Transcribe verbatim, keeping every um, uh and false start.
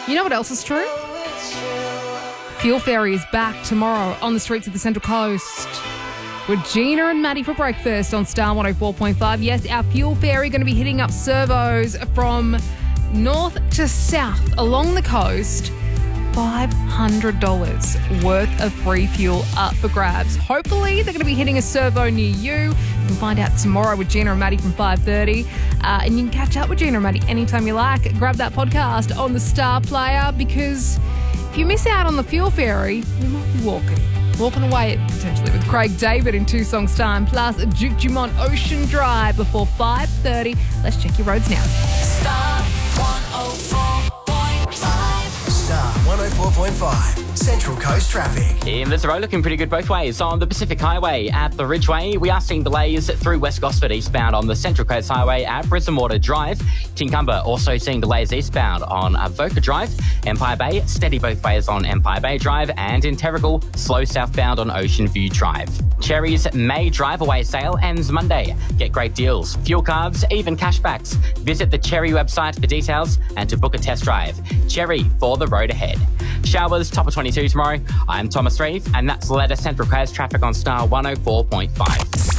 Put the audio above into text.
You know what else is true? Fuel Ferry is back tomorrow on the streets of the Central Coast with Gina and Maddie for breakfast on Star one oh four point five. Yes, our Fuel Ferry going to be hitting up servos from north to south along the coast. five hundred dollars worth of free fuel up for grabs. Hopefully, they're going to be hitting a servo near you. You can find out tomorrow with Gina and Maddie from five thirty. Uh, and you can catch up with Gina and Maddie anytime you like. Grab that podcast on the Star Player, because if you miss out on the Fuel Ferry, you might be walking. Walking away potentially with Craig David in two songs' time, plus Duke Dumont Ocean Drive before five thirty. Let's check your roads now. Star one oh four point five. Star one oh four point five. Central Coast traffic. In Lisbon, looking pretty good both ways. On the Pacific Highway at the Ridgeway, we are seeing delays through West Gosford eastbound on the Central Coast Highway at Brisbane Water Drive. Tincumber also seeing delays eastbound on Avoca Drive. Empire Bay, steady both ways on Empire Bay Drive, and in Terrigal, slow southbound on Ocean View Drive. Cherry's May Drive Away sale ends Monday. Get great deals, fuel cards, even cashbacks. Visit the Cherry website for details and to book a test drive. Cherry, for the road ahead. Showers, top of twenty-two tomorrow. I'm Thomas Reeve, and that's the latest Central Coast traffic on Star one oh four point five.